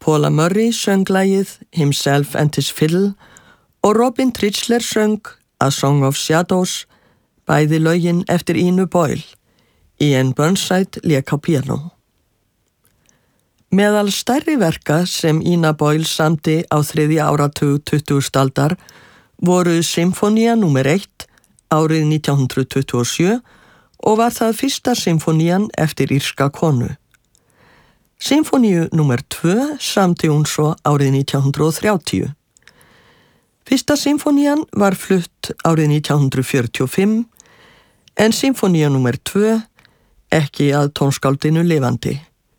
Paula Murray söng lagið Himself and His Fiddle og Robin Tritzler söng A Song of Shadows, bæði lögin eftir Inu Boyle. Ian Burnside lék á píanó. Meðal stærri verka sem Ina Boyle samdi á 3. áratug 20. aldar voru Symfónía nr. 1 árið 1927 og var það fyrsta symfónían eftir írska konu. Symfóníu nr. 2 samdi hún svo árið 1930. Fyrsta symfónían var flutt árið 1945 en symfónía nr. 2 ekki að tónskáldinu lifandi.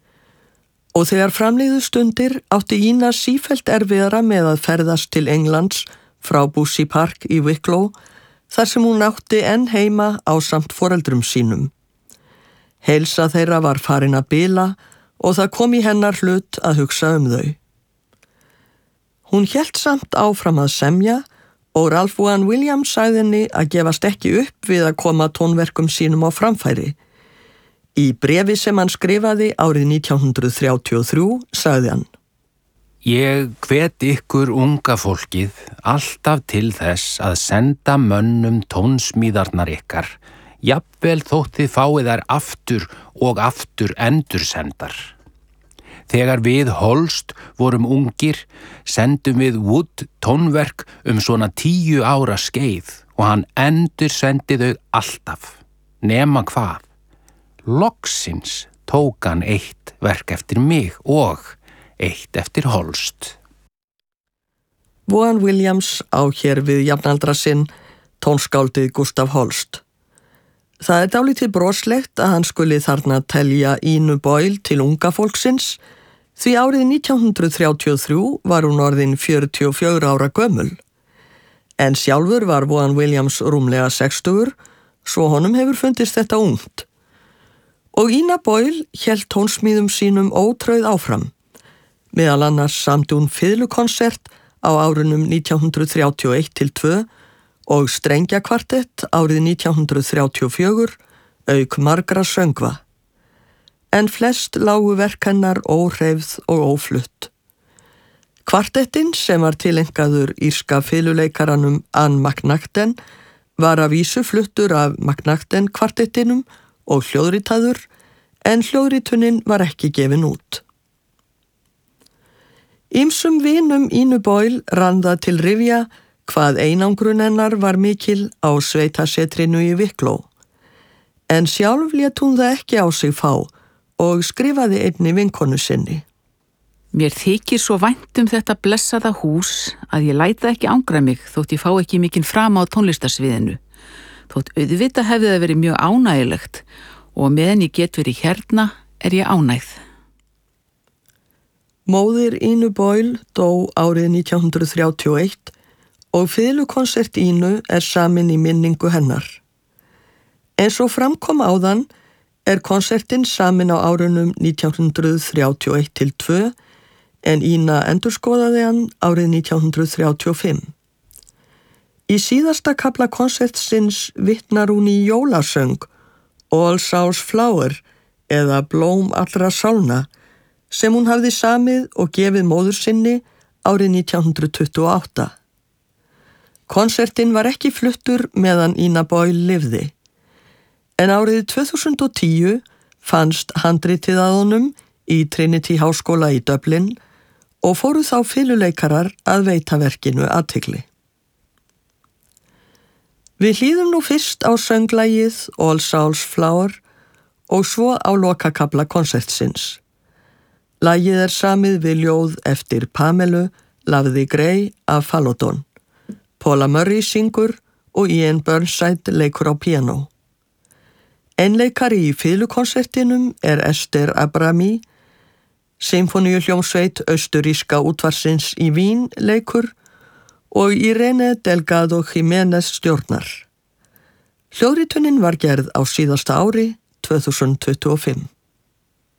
Og þegar framliðu stundir átti Ina sífellt erfiðara með að ferðast til Englands frá Bussey Park í Wicklow þar sem hún átti enn heima ásamt foreldrum sínum. Heilsa þeirra var farin að bila og það kom í hennar hlut að hugsa þau. Hún hélt samt áfram að semja og Ralph Vaughan Williams sagði henni að gefast ekki upp við að koma tónverkum sínum á framfæri. Í bréfi sem hann skrifaði árið 1933 sagði hann: Ég hvet ykkur unga fólkið alltaf til þess að senda mönnum tónsmíðarnar ykkar, jafnvel þótt þið fáið þær aftur og aftur endursendar. Þegar við Holst vorum ungir, sendum við Wood tónverk svona 10 ára skeið og hann endursendi þau alltaf, nema hvað. Loksins tók hann eitt verk eftir mig og eitt eftir Holst. Vaughan Williams á hér við jafnaldra sinn, tónskáldið Gustav Holst. Það dálítið broslegt að hann skuli þarna telja Inu Boyle til unga fólksins, því árið 1933 var hún orðin 44 ára gömul. En sjálfur var Vaughan Williams rúmlega 60, svo honum hefur fundist þetta ungt. Og Ina Boyle hélt tónsmíðum sínum ótrauð áfram. Meðal annars samdi hún fiðlukonsert á árunum 1931-2 og strengjakvartett árið 1934, auk margra söngva. En flest lágu verk hennar óhreyfð og óflutt. Kvartettin sem var tilengaður írska fiðluleikaranum Anne McNaughton var að vísu fluttur af McNaughton kvartettinum og hljóðritaður, en hljóðritunin var ekki gefin út. Ýmsum vinum Inu Boyle rann það til rifja hvað einangrun hennar var mikil á sveitasetrinu í Wicklow. En sjálf lét hún það ekki á sig fá og skrifaði einni vinkonu sinni: Mér þykir svo vænt þetta blessaða hús að ég læt það ekki angra mig þótt ég fá ekki mikinn frama á tónlistarsviðinu. Þótt auðvitað hefði það verið mjög ánægilegt og meðan ég get verið hérna ég ánægð. Móðir Inu Boyle dó árið 1931 og fiðlukonsert Inu samin í minningu hennar. Eins og framkom áðan konsertinn samin á árunum 1931-2 en Ina endurskoðaði hann árið 1935. Í síðasta kafla konsertsins vitnar hún í jólasöng All Souls Flower eða Blóm allra sálna sem hún hafði samið og gefið móður sinni árið 1928. Konsertinn var ekki fluttur meðan Ina Boyle lifði. En árið 2010 fannst handritið að honum í Trinity Háskóla í Dublin og fóru þá fiðluleikarar að veita verkinu athygli. Við hlýðum nú fyrst á sönglagið All Souls Flower og svo á lokakafla konsertsins. Lagið samið við ljóð eftir Pamelu Lavði Gray af Falodon. Paula Murray syngur og Ian Burnside leikur á píanó. Einleikari í fiðlukonsertinum Esther Abrami, Symfóníuhljómsveit Austuríska útvarsins í Vín leikur og Irene Delgado Jiménez stjórnar. Hljóðritunin var gerð á síðasta ári 2025.